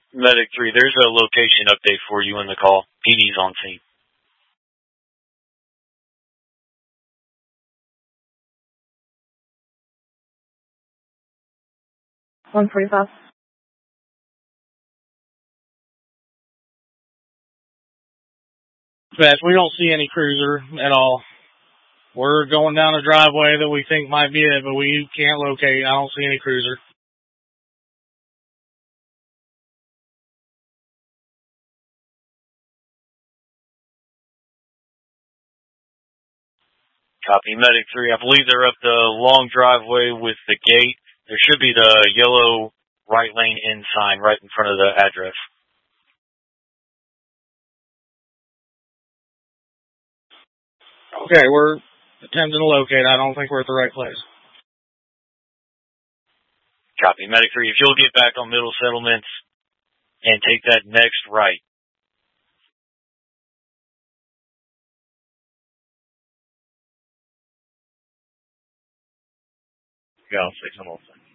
Medic 3, there's a location update for you in the call. PD's on scene. 145. Dispatch, we don't see any cruiser at all. We're going down a driveway that we think might be it, but we can't locate. I don't see any cruiser. Copy, Medic 3. I believe they're up the long driveway with the gate. There should be the yellow right lane in sign right in front of the address. Okay, we're attempting to locate. I don't think we're at the right place. Copy, Medic 3. If you'll get back on Middle Settlements and take that next right. Yeah, I'll say something.